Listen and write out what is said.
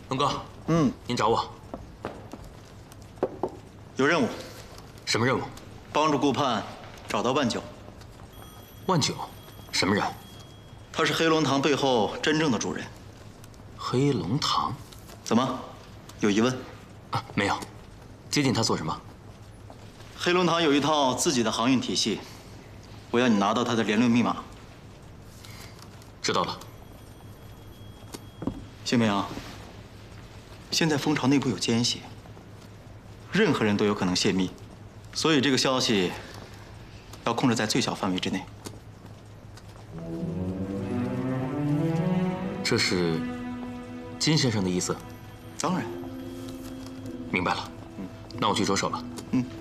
龙哥，您找我， 有任务， 什么任务？ 帮助顾盼找到万九。 万九，什么人？ 他是黑龙堂背后真正的主人。 黑龙堂？ 怎么，有疑问？ 啊，没有。接近他做什么？ 黑龙堂有一套自己的航运体系，我要你拿到它的联络密码。 知道了。 谢明阳，现在蜂巢内部有奸细，任何人都有可能泄密，所以这个消息要控制在最小范围之内。 这是金先生的意思？ 当然。 明白了。那我去着手了。